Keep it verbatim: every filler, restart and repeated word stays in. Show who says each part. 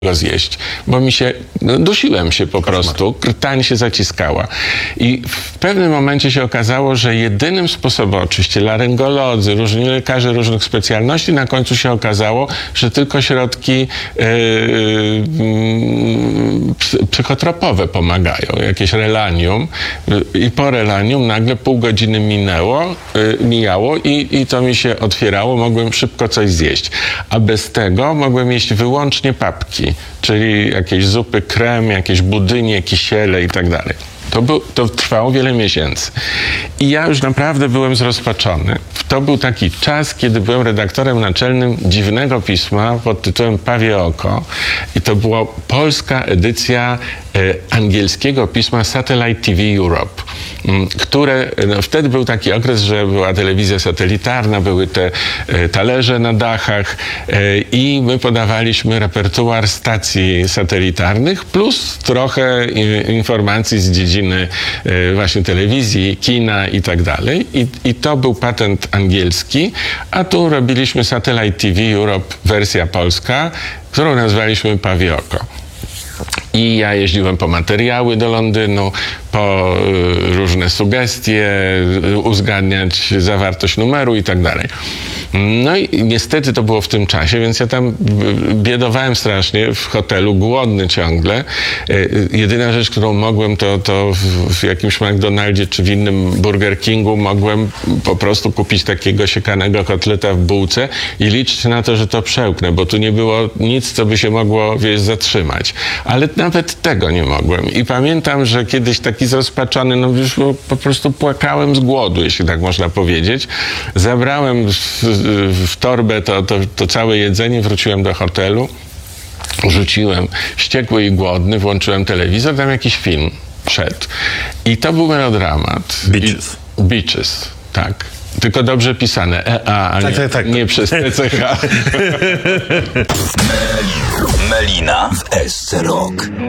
Speaker 1: go zjeść, bo mi się, no, dusiłem się po prostu, krtań się zaciskała. I w pewnym momencie się okazało, że jedynym sposobem, oczywiście laryngolodzy, różni lekarze różnych specjalności, na końcu się okazało, że tylko środki yy, yy, psychotropowe pomagają, jakieś relanium yy, i po relanium nagle pół godziny minęło, yy, mijało i, i to mi się otwierało, mogłem szybko coś zjeść. A bez tego mogłem jeść wyłącznie papki, czyli jakieś zupy, krem, jakieś budynie, kisiele i tak dalej. To, był, to trwało wiele miesięcy. I ja już naprawdę byłem zrozpaczony. To był taki czas, kiedy byłem redaktorem naczelnym dziwnego pisma pod tytułem Pawie Oko. I to była polska edycja e, angielskiego pisma Satellite T V Europe, m, które, no, wtedy był taki okres, że była telewizja satelitarna, były te e, talerze na dachach e, i my podawaliśmy repertuar stacji satelitarnych plus trochę i, informacji z dziedziny właśnie telewizji, kina i tak dalej. I, i to był patent angielski, a tu robiliśmy Satellite T V Europe, wersja polska, którą nazwaliśmy Pawie Oko. I ja jeździłem po materiały do Londynu, po y, różne sugestie, y, uzgadniać zawartość numeru i tak dalej. No i niestety to było w tym czasie, więc ja tam biedowałem strasznie w hotelu, głodny ciągle. Y, jedyna rzecz, którą mogłem, to, to w, w jakimś McDonaldzie czy w innym Burger Kingu mogłem po prostu kupić takiego siekanego kotleta w bułce i liczyć na to, że to przełknę, bo tu nie było nic, co by się mogło, wiesz, zatrzymać. Ale nawet tego nie mogłem. I pamiętam, że kiedyś taki zrozpaczony, no już po prostu płakałem z głodu, jeśli tak można powiedzieć. Zabrałem w, w torbę to, to, to całe jedzenie, wróciłem do hotelu, rzuciłem wściekły i głodny, włączyłem telewizor, tam jakiś film szedł. I to był melodramat.
Speaker 2: Beaches.
Speaker 1: I, Beaches, tak. Tylko dobrze pisane. E A, a
Speaker 2: tak,
Speaker 1: nie,
Speaker 2: tak, tak.
Speaker 1: nie przez T C H.
Speaker 3: Melina w S C Rock.